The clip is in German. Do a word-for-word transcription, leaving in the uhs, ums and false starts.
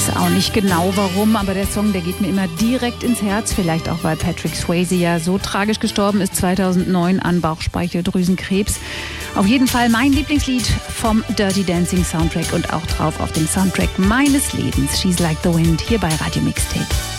weiß auch nicht genau warum, aber der Song, der geht mir immer direkt ins Herz. Vielleicht auch, weil Patrick Swayze ja so tragisch gestorben ist zweitausendneun an Bauchspeicheldrüsenkrebs. Auf jeden Fall mein Lieblingslied vom Dirty Dancing Soundtrack und auch drauf auf dem Soundtrack meines Lebens. She's Like the Wind hier bei Radio Mixtape.